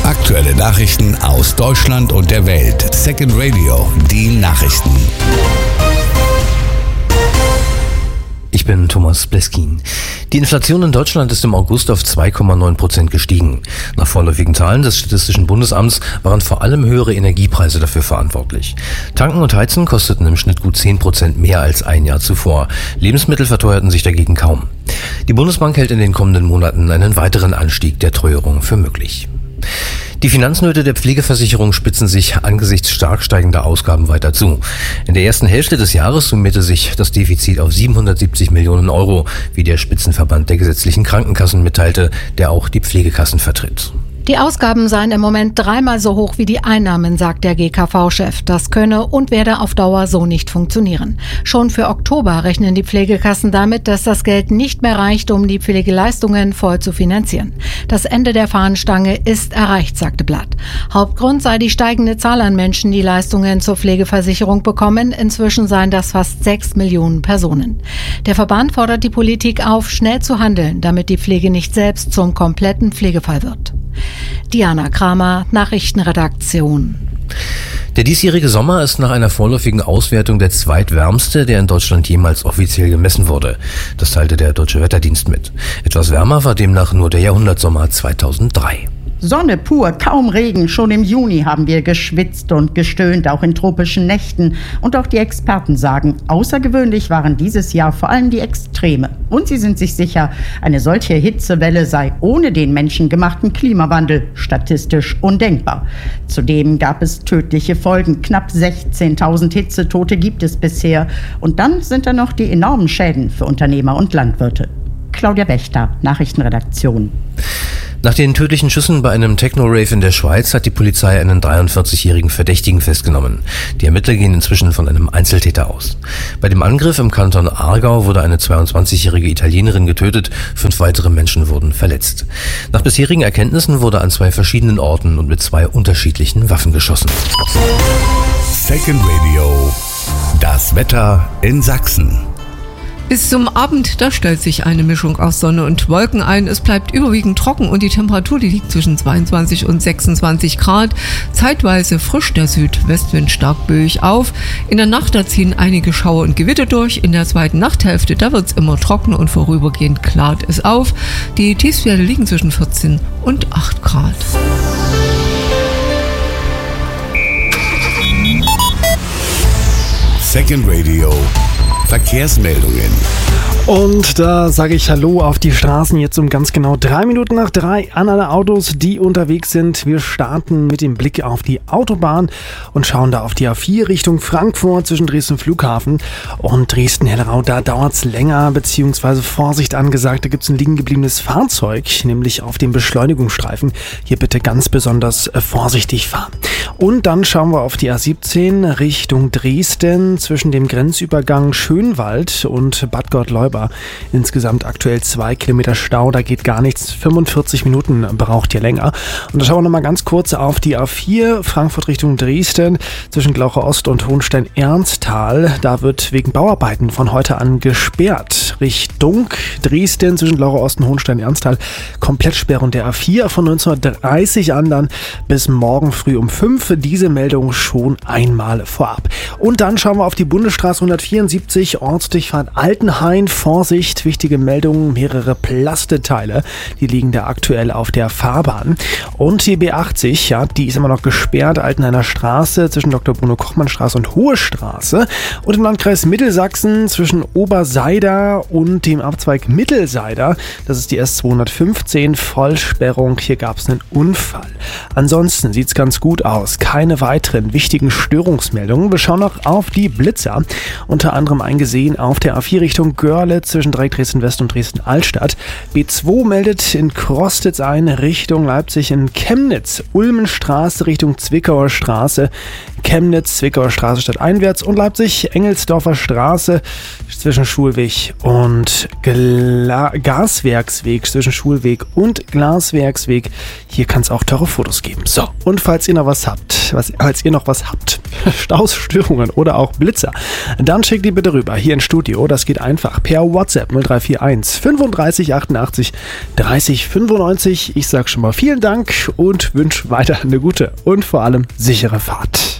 Aktuelle Nachrichten aus Deutschland und der Welt. Second Radio, die Nachrichten. Ich bin Thomas Bleskin. Die Inflation in Deutschland ist im August auf 2,9% gestiegen. Nach vorläufigen Zahlen des Statistischen Bundesamts waren vor allem höhere Energiepreise dafür verantwortlich. Tanken und Heizen kosteten im Schnitt gut 10% mehr als ein Jahr zuvor. Lebensmittel verteuerten sich dagegen kaum. Die Bundesbank hält in den kommenden Monaten einen weiteren Anstieg der Teuerung für möglich. Die Finanznöte der Pflegeversicherung spitzen sich angesichts stark steigender Ausgaben weiter zu. In der ersten Hälfte des Jahres summierte sich das Defizit auf 770 Millionen Euro, wie der Spitzenverband der gesetzlichen Krankenkassen mitteilte, der auch die Pflegekassen vertritt. Die Ausgaben seien im Moment dreimal so hoch wie die Einnahmen, sagt der GKV-Chef. Das könne und werde auf Dauer so nicht funktionieren. Schon für Oktober rechnen die Pflegekassen damit, dass das Geld nicht mehr reicht, um die Pflegeleistungen voll zu finanzieren. Das Ende der Fahnenstange ist erreicht, sagte Blatt. Hauptgrund sei die steigende Zahl an Menschen, die Leistungen zur Pflegeversicherung bekommen. Inzwischen seien das fast 6 Millionen Personen. Der Verband fordert die Politik auf, schnell zu handeln, damit die Pflege nicht selbst zum kompletten Pflegefall wird. Diana Kramer, Nachrichtenredaktion. Der diesjährige Sommer ist nach einer vorläufigen Auswertung der zweitwärmste, der in Deutschland jemals offiziell gemessen wurde. Das teilte der Deutsche Wetterdienst mit. Etwas wärmer war demnach nur der Jahrhundertsommer 2003. Sonne pur, kaum Regen. Schon im Juni haben wir geschwitzt und gestöhnt, auch in tropischen Nächten. Und auch die Experten sagen, außergewöhnlich waren dieses Jahr vor allem die Extreme. Und sie sind sich sicher, eine solche Hitzewelle sei ohne den menschengemachten Klimawandel statistisch undenkbar. Zudem gab es tödliche Folgen. Knapp 16.000 Hitzetote gibt es bisher. Und dann sind da noch die enormen Schäden für Unternehmer und Landwirte. Claudia Wächter, Nachrichtenredaktion. Nach den tödlichen Schüssen bei einem Techno-Rave in der Schweiz hat die Polizei einen 43-jährigen Verdächtigen festgenommen. Die Ermittler gehen inzwischen von einem Einzeltäter aus. Bei dem Angriff im Kanton Aargau wurde eine 22-jährige Italienerin getötet, 5 weitere Menschen wurden verletzt. Nach bisherigen Erkenntnissen wurde an 2 verschiedenen Orten und mit 2 unterschiedlichen Waffen geschossen. Second Radio, das Wetter in Sachsen. Bis zum Abend, da stellt sich eine Mischung aus Sonne und Wolken ein. Es bleibt überwiegend trocken und die Temperatur, die liegt zwischen 22 und 26 Grad. Zeitweise frisch der Südwestwind stark böig auf. In der Nacht, da ziehen einige Schauer und Gewitter durch. In der zweiten Nachthälfte, da wird es immer trockener und vorübergehend klart es auf. Die Tiefstwerte liegen zwischen 14 und 8 Grad. Second Radio, Verkehrsmeldungen. Und da sage ich Hallo auf die Straßen jetzt um ganz genau 3 Minuten nach 3 an alle Autos, die unterwegs sind. Wir starten mit dem Blick auf die Autobahn und schauen da auf die A4 Richtung Frankfurt zwischen Dresden Flughafen und Dresden-Hellerau. Da dauert es länger, beziehungsweise Vorsicht angesagt. Da gibt es ein liegen gebliebenes Fahrzeug, nämlich auf dem Beschleunigungsstreifen. Hier bitte ganz besonders vorsichtig fahren. Und dann schauen wir auf die A17 Richtung Dresden zwischen dem Grenzübergang Schönwald und Bad Gottleuba. Insgesamt aktuell 2 Kilometer Stau, da geht gar nichts. 45 Minuten braucht ihr länger. Und da schauen wir nochmal ganz kurz auf die A4 Frankfurt Richtung Dresden zwischen Glauche Ost und Hohenstein-Ernsthal. Da wird wegen Bauarbeiten von heute an gesperrt. Richtung Dresden zwischen Glauche Ost und Hohenstein-Ernsthal komplett Sperrung der A4 von 19:30 an dann bis morgen früh um 5. Diese Meldung schon einmal vorab. Und dann schauen wir auf die Bundesstraße 174 Ortsdurchfahrt Altenhain. Vorsicht, wichtige Meldungen, mehrere Plasteteile, die liegen da aktuell auf der Fahrbahn. Und die B80, ja, die ist immer noch gesperrt, Altenhainer Straße zwischen Dr. Bruno Kochmann Straße und Hohe Straße. Und im Landkreis Mittelsachsen zwischen Oberseider und dem Abzweig Mittelseider, das ist die S215, Vollsperrung, hier gab es einen Unfall. Ansonsten sieht es ganz gut aus, keine weiteren wichtigen Störungsmeldungen. Wir schauen noch auf die Blitzer, unter anderem eingesehen auf der A4 Richtung Görlitz zwischen Dresden-West und Dresden-Altstadt. B2 meldet in Krostitz ein, Richtung Leipzig in Chemnitz, Ulmenstraße Richtung Zwickauer Straße, Chemnitz, Zwickauer Straße stadteinwärts und Leipzig, Engelsdorfer Straße zwischen Schulweg und und Gaswerksweg, zwischen Schulweg und Glaswerksweg. Hier kann es auch teure Fotos geben. So, und falls ihr noch was habt, Stausstörungen oder auch Blitzer, dann schickt die bitte rüber hier ins Studio. Das geht einfach per WhatsApp 0341 35 88 30 95. Ich sage schon mal vielen Dank und wünsche weiter eine gute und vor allem sichere Fahrt.